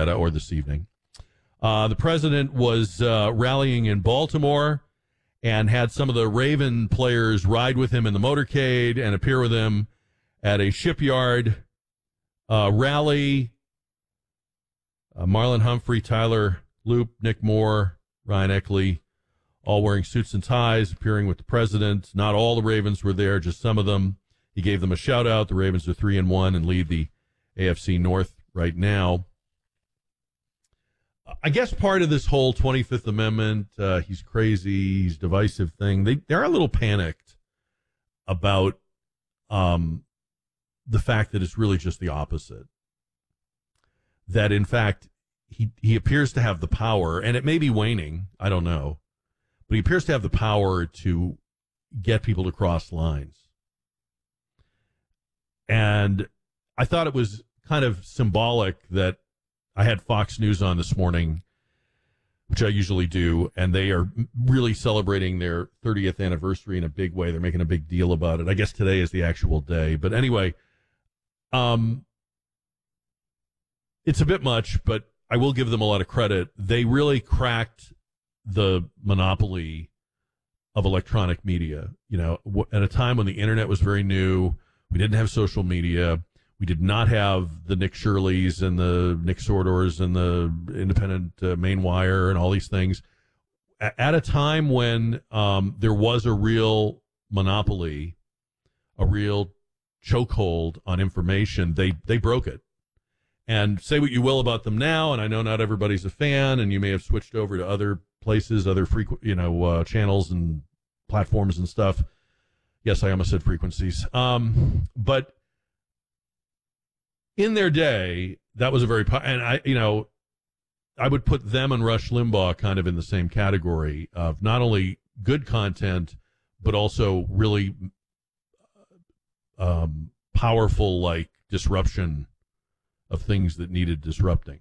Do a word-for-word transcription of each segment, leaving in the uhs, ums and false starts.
Marietta or this evening. Uh, the president was uh, rallying in Baltimore and had some of the Raven players ride with him in the motorcade and appear with him at a shipyard uh, rally. Uh, Marlon Humphrey, Tyler Loop, Nick Moore, Ryan Eckley, all wearing suits and ties, appearing with the president. Not all the Ravens were there, just some of them. He gave them a shout-out. The Ravens are three and one and lead the A F C North right now. I guess part of this whole twenty-fifth Amendment, uh, he's crazy, he's divisive thing, they, they're a little panicked about um, the fact that it's really just the opposite. That, in fact, he, he appears to have the power, and it may be waning, I don't know, but he appears to have the power to get people to cross lines. And I thought it was kind of symbolic that I had Fox News on this morning, which I usually do, and they are really celebrating their thirtieth anniversary in a big way. They're making a big deal about it. I guess today is the actual day. But anyway, um, it's a bit much, but I will give them a lot of credit. They really cracked the monopoly of electronic media. You know, at a time when the internet was very new, we didn't have social media. We did not have the Nick Shirleys and the Nick Sordors and the independent uh, main wire and all these things. A- at a time when um, there was a real monopoly, a real chokehold on information, they, they broke it. And say what you will about them now, and I know not everybody's a fan, and you may have switched over to other places, other frequ- you know, uh, channels and platforms and stuff. Yes, I almost said frequencies. Um, but in their day, that was a very, and I, you know, I would put them and Rush Limbaugh kind of in the same category of not only good content, but also really um, powerful, like, disruption of things that needed disrupting.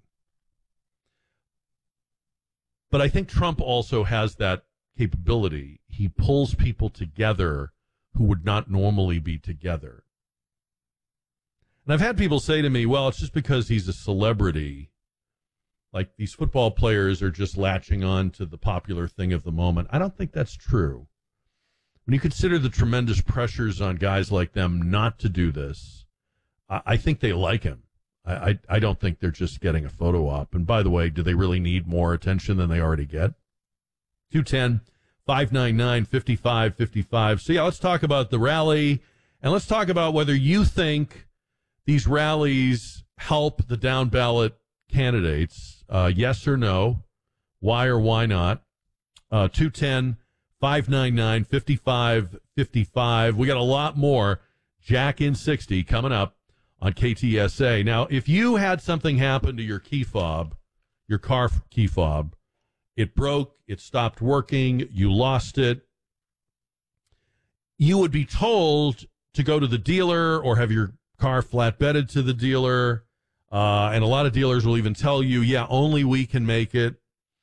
But I think Trump also has that capability. He pulls people together who would not normally be together. And I've had people say to me, well, it's just because he's a celebrity. Like, these football players are just latching on to the popular thing of the moment. I don't think that's true. When you consider the tremendous pressures on guys like them not to do this, I, I think they like him. I, I, I don't think they're just getting a photo op. And by the way, do they really need more attention than they already get? two one zero, five nine nine, five five five five. So, yeah, let's talk about the rally, and let's talk about whether you think these rallies help the down ballot candidates. Uh, yes or no? Why or why not? Uh, two one zero, five nine nine, five five five five. We got a lot more Jack in sixty coming up on K T S A. Now, if you had something happen to your key fob, your car key fob, it broke, it stopped working, you lost it, you would be told to go to the dealer or have your car flatbedded to the dealer. Uh, and a lot of dealers will even tell you, yeah, only we can make it.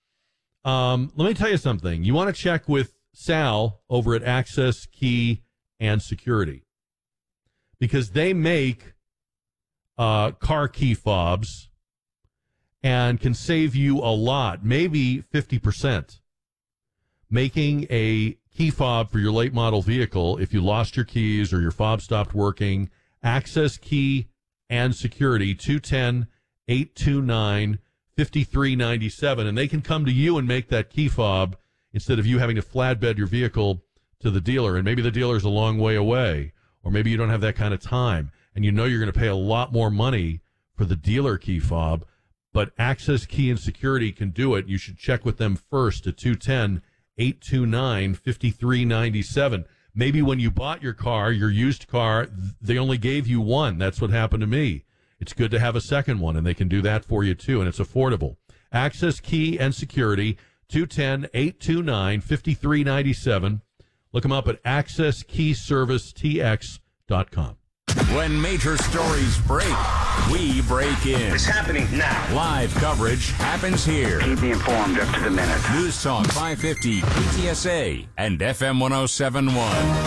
Um, let me tell you something. You want to check with Sal over at Access Key and Security, because they make uh, car key fobs and can save you a lot, maybe fifty percent. Making a key fob for your late model vehicle, if you lost your keys or your fob stopped working, Access Key and Security, two one zero, eight two nine, five three nine seven. And they can come to you and make that key fob instead of you having to flatbed your vehicle to the dealer. And maybe the dealer's a long way away, or maybe you don't have that kind of time, and you know you're going to pay a lot more money for the dealer key fob. But Access Key and Security can do it. You should check with them first at two one zero, eight two nine, five three nine seven. Maybe when you bought your car, your used car, they only gave you one. That's what happened to me. It's good to have a second one, and they can do that for you, too, and it's affordable. Access Key and Security, two one zero, eight two nine, five three nine seven. Look them up at access key service t x dot com. When major stories break, we break in. It's happening now. Live coverage happens here. Keep me informed up to the minute. News Talk five fifty, K T S A, and F M one oh seven point one.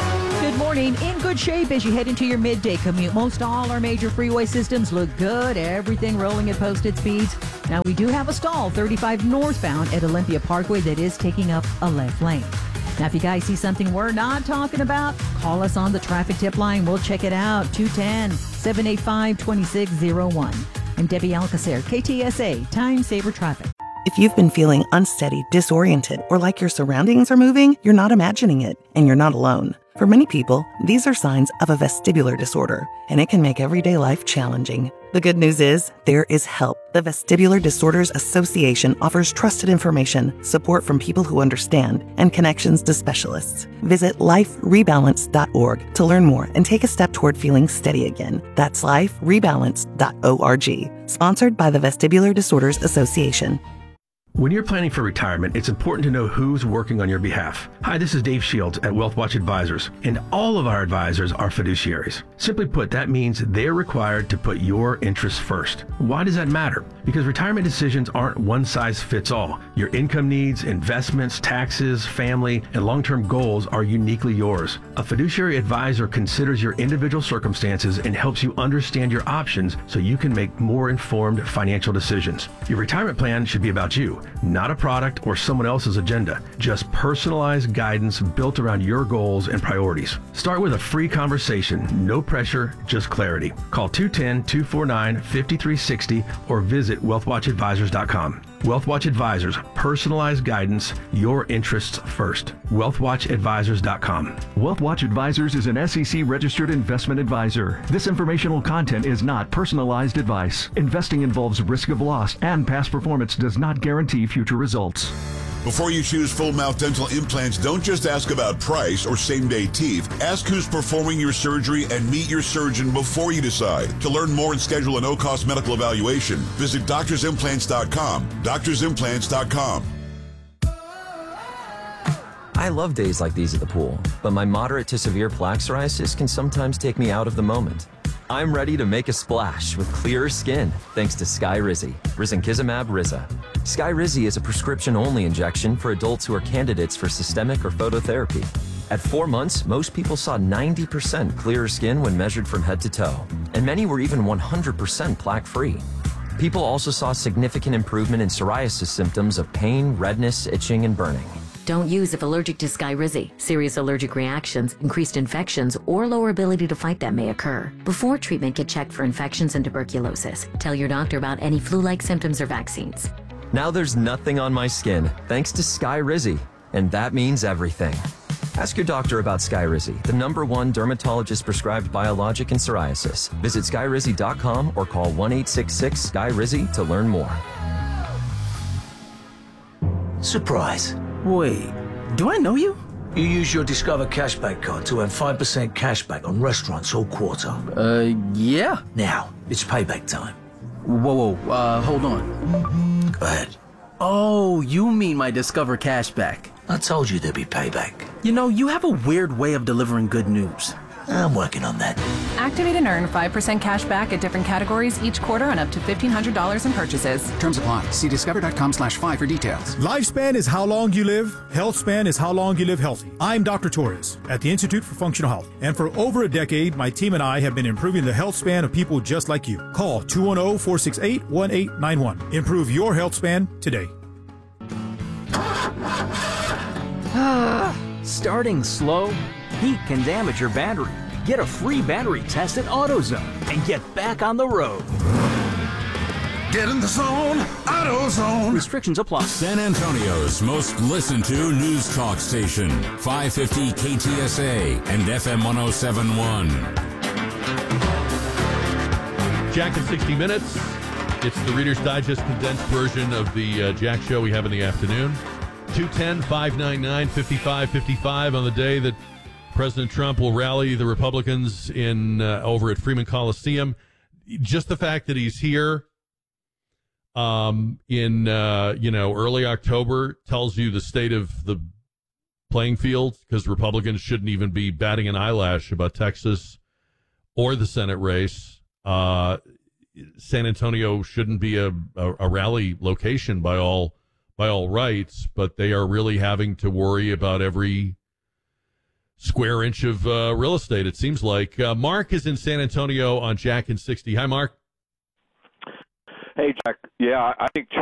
Good morning. In good shape as you head into your midday commute. Most all our major freeway systems look good. Everything rolling at posted speeds. Now, we do have a stall thirty-five northbound at Olympia Parkway that is taking up a left lane. Now, if you guys see something we're not talking about, call us on the traffic tip line. We'll check it out. two one zero, seven eight five, two six zero one. I'm Debbie Alcacer, K T S A, Time Saver Traffic. If you've been feeling unsteady, disoriented, or like your surroundings are moving, you're not imagining it, and you're not alone. For many people, these are signs of a vestibular disorder, and it can make everyday life challenging. The good news is, there is help. The Vestibular Disorders Association offers trusted information, support from people who understand, and connections to specialists. Visit life rebalance dot org to learn more and take a step toward feeling steady again. That's life rebalance dot org. Sponsored by the Vestibular Disorders Association. When you're planning for retirement, it's important to know who's working on your behalf. Hi, this is Dave Shields at WealthWatch Advisors, and all of our advisors are fiduciaries. Simply put, that means they're required to put your interests first. Why does that matter? Because retirement decisions aren't one size fits all. Your income needs, investments, taxes, family, and long-term goals are uniquely yours. A fiduciary advisor considers your individual circumstances and helps you understand your options so you can make more informed financial decisions. Your retirement plan should be about you, not a product or someone else's agenda. Just personalized guidance built around your goals and priorities. Start with a free conversation. No pressure, just clarity. Call two one zero, two four nine, five three six zero or visit wealth watch advisors dot com. WealthWatch Advisors, personalized guidance, your interests first. wealth watch advisors dot com. WealthWatch Advisors is an S E C registered investment advisor. This informational content is not personalized advice. Investing involves risk of loss, and past performance does not guarantee future results. Before you choose full mouth dental implants, don't just ask about price or same-day teeth. Ask who's performing your surgery and meet your surgeon before you decide. To learn more and schedule a no-cost medical evaluation, visit doctors implants dot com. doctors implants dot com. I love days like these at the pool, but my moderate to severe plaque psoriasis can sometimes take me out of the moment. I'm ready to make a splash with clearer skin thanks to Skyrizi, risankizumab Riza. Skyrizi is a prescription-only injection for adults who are candidates for systemic or phototherapy. At four months, most people saw ninety percent clearer skin when measured from head to toe, and many were even one hundred percent plaque-free. People also saw significant improvement in psoriasis symptoms of pain, redness, itching, and burning. Don't use if allergic to Skyrizi. Serious allergic reactions, increased infections, or lower ability to fight them may occur. Before treatment, get checked for infections and tuberculosis. Tell your doctor about any flu-like symptoms or vaccines. Now there's nothing on my skin thanks to Skyrizi, and that means everything. Ask your doctor about Skyrizi, the number one dermatologist-prescribed biologic in psoriasis. Visit skyrizi dot com or call one eight six six, S K Y R I Z I to learn more. Surprise. Wait, do I know you? You use your Discover Cashback card to earn five percent cashback on restaurants all quarter. Uh, yeah. Now, it's payback time. Whoa, whoa, uh, hold on. Go ahead. Oh, you mean my Discover Cashback. I told you there'd be payback. You know, you have a weird way of delivering good news. I'm working on that. Activate and earn five percent cash back at different categories each quarter on up to fifteen hundred dollars in purchases. Terms apply. See discover dot com slash five for details. Lifespan is how long you live. Health span is how long you live healthy. I'm Doctor Torres at the Institute for Functional Health. And for over a decade, my team and I have been improving the health span of people just like you. Call two one zero, four six eight, one eight nine one. Improve your health span today. Starting slow? Heat can damage your battery. Get a free battery test at AutoZone and get back on the road. Get in the zone, AutoZone. Restrictions apply. San Antonio's most listened to news talk station, five fifty K T S A and F M one oh seven point one. Jack in sixty minutes. It's the Reader's Digest condensed version of the uh, Jack show we have in the afternoon. two one zero, five nine nine, five five five five on the day that President Trump will rally the Republicans in uh, over at Freeman Coliseum. Just the fact that he's here um, in uh, you know early October tells you the state of the playing field, because Republicans shouldn't even be batting an eyelash about Texas or the Senate race. Uh, San Antonio shouldn't be a, a, a rally location by all by all rights, but they are really having to worry about every square inch of uh, real estate, it seems like. Uh, Mark is in San Antonio on Jack and sixty. Hi, Mark. Hey, Jack. Yeah, I think